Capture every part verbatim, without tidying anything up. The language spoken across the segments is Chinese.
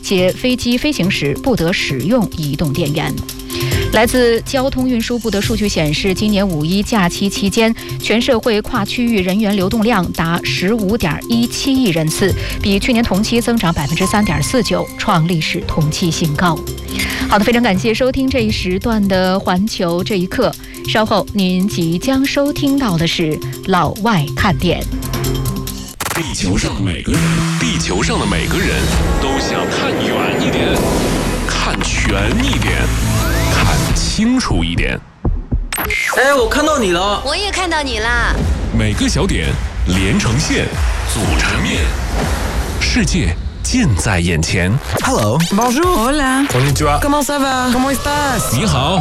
且飞机飞行时不得使用移动电源。来自交通运输部的数据显示，今年五一假期期间，全社会跨区域人员流动量达十五点一七亿人次，比去年同期增长百分之三点四九，创历史同期新高。好的，非常感谢收听这一时段的环球这一刻。稍后您即将收听到的是老外看点。 地球上的每个人，地球上的每个人都想看远一点，看全一点，看清楚一点。 哎，我看到你了， 我也看到你啦。 每个小点连成线，组成面，世界近在眼前。 Hello, bonjour, hola, konnichiwa, comment ça va, comment estás? 你好。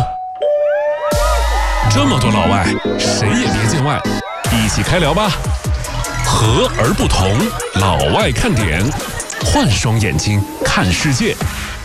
这么多老外，谁也别见外，一起开聊吧。和而不同，老外看点，换双眼睛看世界。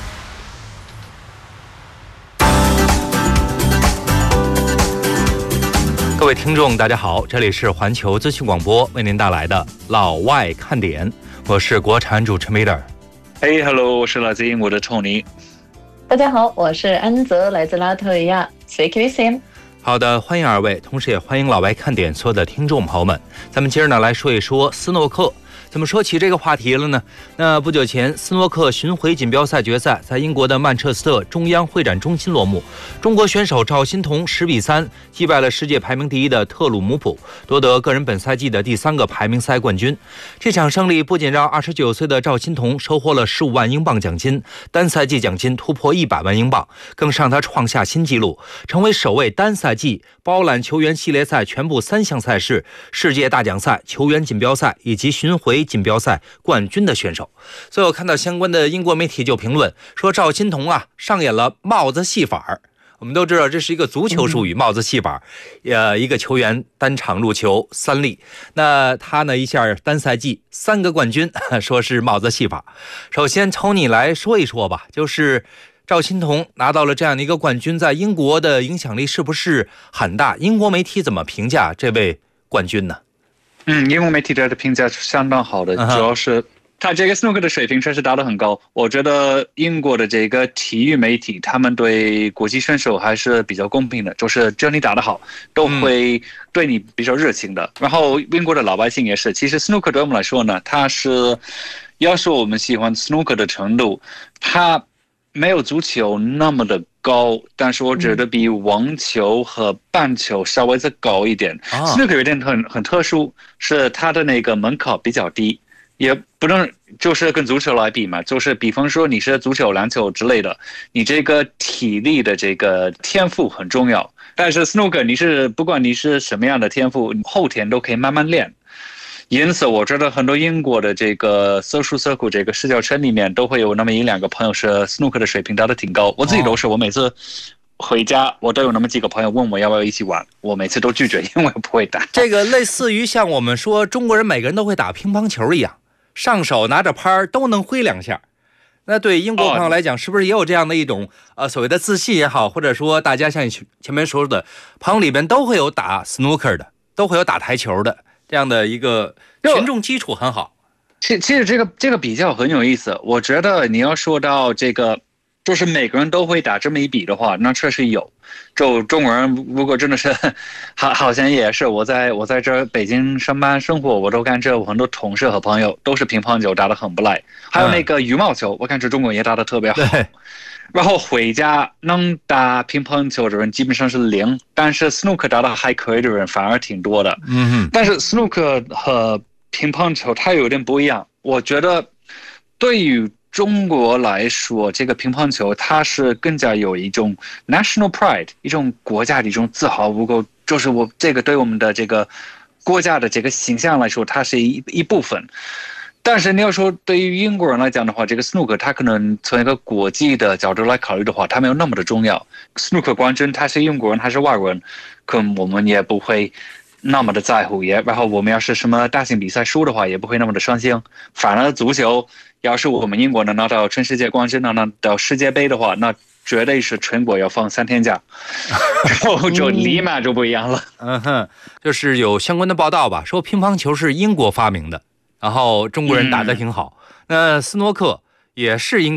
各位听众大家好，这里是环球资讯广播为您带来的老外看点，我是国产主持 Miller。 Hey hello， 我是来自英国的 Tony。 大家好，我是安泽，来自拉脱维亚。Sveiki visiem。 好的，欢迎二位，同时也欢迎老外看点所有的听众朋友们。咱们今儿呢来说一说斯诺克。怎么说起这个话题了呢？那不久前，斯诺克巡回锦标赛决赛在英国的曼彻斯特中央会展中心落幕。中国选手赵欣彤十比三击败了世界排名第一的特鲁姆普，夺得个人本赛季的第三个排名赛冠军。这场胜利不仅让二十九岁的赵欣彤收获了十五万英镑奖金，单赛季奖金突破一百万英镑，更让他创下新纪录，成为首位单赛季包揽球员系列赛全部三项赛事、世界大奖赛、球员锦标赛以及巡回锦标赛冠军的选手。所以我看到相关的英国媒体就评论说，赵欣彤啊上演了帽子戏法。我们都知道这是一个足球术语，帽子戏法，呃，一个球员单场入球三粒，那他呢一下单赛季三个冠军，说是帽子戏法。首先从你来说一说吧，就是赵欣彤拿到了这样的一个冠军，在英国的影响力是不是很大？英国媒体怎么评价这位冠军呢？ 嗯，英国媒体对他的评价是相当好的， uh-huh. 主要是他这个斯诺克的水平确实打得很高。我觉得英国的这个体育媒体他们对国际选手还是比较公平的，就是只要你打得好都会对你比较热情的、嗯、然后英国的老百姓也是。其实斯诺克对我们来说呢，它是要说我们喜欢斯诺克的程度，它没有足球那么的高，但是我觉得比网球和棒球稍微再高一点。斯诺克有点很很特殊，是它的那个门槛比较低，也不能就是跟足球来比嘛，就是比方说你是足球、篮球之类的，你这个体力的这个天赋很重要。但是斯诺克你是不管你是什么样的天赋，后天都可以慢慢练。因此我觉得很多英国的这个 social circle 这个社交圈里面都会有那么一两个朋友是斯诺克的水平打得挺高。我自己都是，我每次回家我都有那么几个朋友问我要不要一起玩，我每次都拒绝，因为我不会打。 这个类似于像我们说中国人每个人都会打乒乓球一样，上手拿着拍都能挥两下。那对英国朋友来讲，是不是也有这样的一种呃所谓的自信也好，或者说大家像你前面说的朋友里边都会有打 snooker 的，都会有打台球的，这样的一个群众基础很好。 其其实这个这个比较很有意思，我觉得你要说到这个，就是每个人都会打这么一笔的话，那确实有。就中国人如果真的是，好好像也是，我在我在这北京上班生活，我都感觉我很多同事和朋友都是乒乓球打得很不赖，还有那个羽毛球，我感觉中国也打得特别好。然后回家能打乒乓球的人基本上是零，但是斯诺克打得还可以的人反而挺多的。嗯，但是斯诺克和乒乓球它有点不一样，我觉得对于中国来说，这个乒乓球它是更加有一种 national pride， 一种国家的一种自豪，不够就是我这个对我们的这个国家的这个形象来说，它是一一部分。但是你要说对于英国人来讲的话，这个斯诺克它可能从一个国际的角度来考虑的话，它没有那么的重要。斯诺克冠军他是英国人还是外国人，可能我们也不会那么的在乎，也然后我们要是什么大型比赛输的话，也不会那么的伤心。反而足球，要是我们英国能拿到全世界冠军，能拿到世界杯的话，那绝对是全国要放三天假，然后就立马就不一样了。 嗯哼，就是有相关的报道吧，说乒乓球是英国发明的，然后中国人打得挺好。嗯、那斯诺克也是英